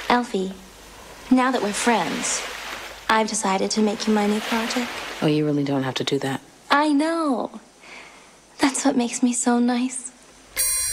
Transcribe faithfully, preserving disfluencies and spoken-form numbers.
Elfie, now that we're friends, I've decided to make you my new project. Oh, you really don't have to do that. I know. That's what makes me so nice.